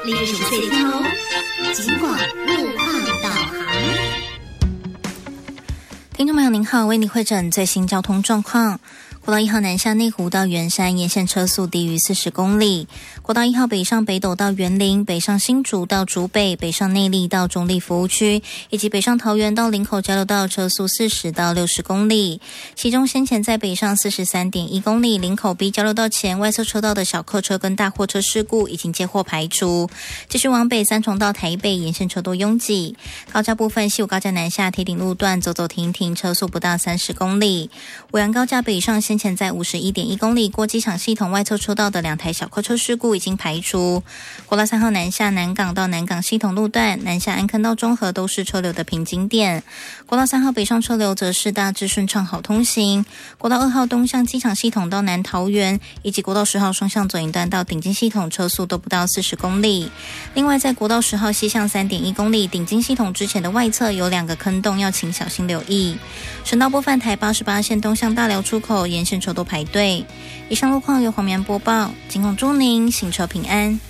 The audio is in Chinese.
65岁天龙，尽管路况导航。听众朋友您好，为您汇诊最新交通状况。国道1号南下内湖到圆山沿线车速低于40公里，国道1号北上北斗到园林，北上新竹到竹北，北上内壢到中壢服务区，以及北上桃园到林口交流道车速40到60公里。其中先前在北上 43.1 公里林口 B 交流道前外侧车道的小客车跟大货车事故已经接获排除，继续往北三重到台北沿线车多拥挤。高架部分西武高架南下铁顶路段走走停停，车速不到30公里。五杨高架北上先前在 51.1 公里过机场系统外侧车道的2台小客车事故已经排除。国道3号南下南港到南港系统路段，南下安坑到中和都是车流的瓶颈点。国道3号北上车流则是大致顺畅好通行。国道2号东向机场系统到南桃园，以及国道10号双向左营段到顶金系统车速都不到40公里。另外在国道10号西向 3.1 公里顶金系统之前的外侧有2个坑洞，要请小心留意。省道部分台88线东向大寮出口沿线车都排队。以上路况由黄棉播报，仅供祝您行车平安。